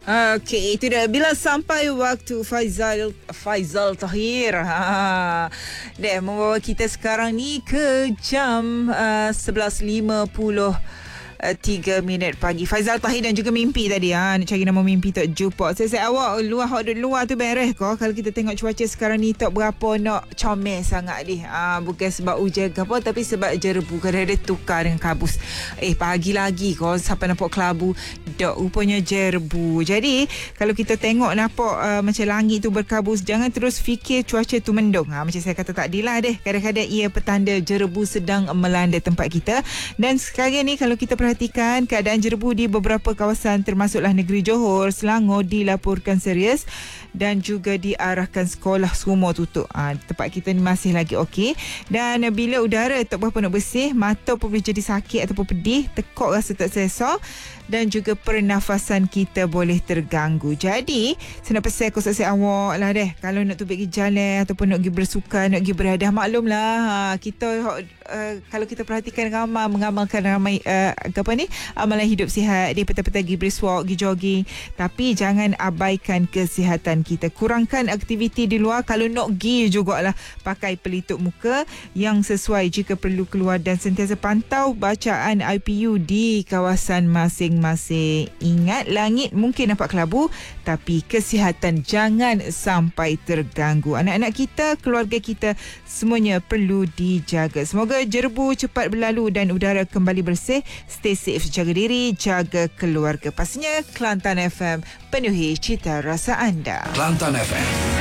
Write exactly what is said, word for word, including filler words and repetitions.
Okey, itu dia. Bila sampai waktu Faizal Faizal Tahir ha, dia membawa kita sekarang ni ke jam uh, sebelas lima puluh tiga minit pagi. Faizal Tahir dan juga Mimpi tadi ha. Nak cari nama Mimpi tak jumpa. Saya saya awak luar hot duduk luar tu beres kau. Kalau kita tengok cuaca sekarang ni tak berapa nak comel sangat ni. Ha, bukan sebab hujan ke apa, tapi sebab jerebu kadang-kadang tukar dengan kabus. Eh pagi lagi kau sampai nampak kelabu. Dok rupanya jerebu. Jadi kalau kita tengok nampak uh, macam langit tu berkabus, jangan terus fikir cuaca tu mendung. Ha, macam saya kata tadi lah deh. Kadang-kadang ia petanda jerebu sedang melanda tempat kita. Dan sekarang ni kalau kita perhatikan Perhatikan keadaan jerebu di beberapa kawasan termasuklah negeri Johor, Selangor dilaporkan serius dan juga diarahkan sekolah semua tutup. Ha, tempat kita ni masih lagi okey. Dan bila udara tak berapa nak bersih, mata pun boleh jadi sakit ataupun pedih, tekuk rasa tak selesa dan juga pernafasan kita boleh terganggu. Jadi, saya nak pesan khusus awak lah deh. Kalau nak tu pergi jalan ataupun nak pergi bersukan, nak pergi beradah, maklumlah ha, kita uh, kalau kita perhatikan ramai mengamalkan ramai uh, apa ni amalan hidup sihat, dia petang-petang pergi brisk walk, pergi jogging, tapi jangan abaikan kesihatan kita. Kurangkan aktiviti di luar. Kalau nak pergi jugalah pakai pelitup muka yang sesuai jika perlu keluar dan sentiasa pantau bacaan I P U di kawasan masing-masing. Ingat, langit mungkin nampak kelabu, tapi kesihatan jangan sampai terganggu. Anak-anak kita, keluarga kita, semuanya perlu dijaga. Semoga jerebu cepat berlalu dan udara kembali bersih. Stay safe, jaga diri, jaga keluarga. Pastinya Kelantan F M penuhi cita rasa anda. Kelantan F M